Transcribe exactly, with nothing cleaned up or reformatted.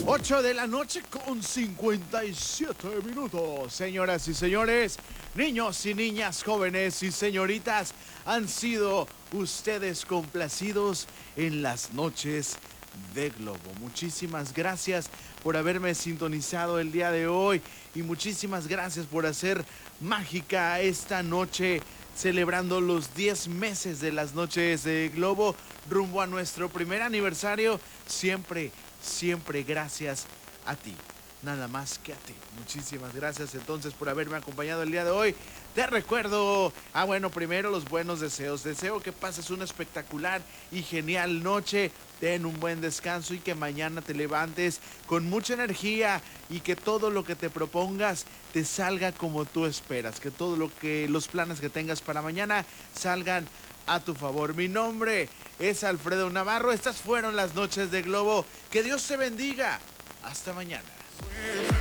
ocho de la noche con cincuenta y siete minutos. Señoras y señores, niños y niñas, jóvenes y señoritas, han sido ustedes complacidos en las noches de Globo. Muchísimas gracias por haberme sintonizado el día de hoy y muchísimas gracias por hacer mágica esta noche, celebrando los diez meses de las noches de Globo rumbo a nuestro primer aniversario. Siempre, siempre gracias a ti. Nada más que a ti. Muchísimas gracias entonces por haberme acompañado el día de hoy. Te recuerdo, ah bueno, primero los buenos deseos. Deseo que pases una espectacular y genial noche. Ten un buen descanso y que mañana te levantes con mucha energía y que todo lo que te propongas te salga como tú esperas. Que todo lo que, los planes que tengas para mañana salgan a tu favor. Mi nombre es Alfredo Navarro. Estas fueron las noches de Globo. Que Dios te bendiga. Hasta mañana.